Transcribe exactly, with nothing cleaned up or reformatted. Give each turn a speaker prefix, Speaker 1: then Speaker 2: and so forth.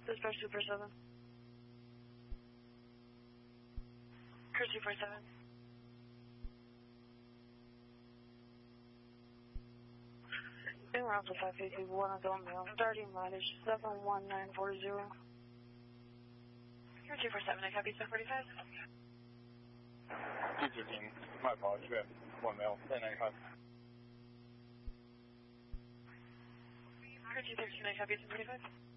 Speaker 1: Dispatch two four seven. Crew two four seven. Been around to five fifty, one adult male, thirty mileage, seven one nine four zero. Crew two four seven, I copy seven forty-five.
Speaker 2: two thirteen, my apologies, we have one male, ten ninety-five.
Speaker 1: Crew two thirteen, I copy seven forty-five.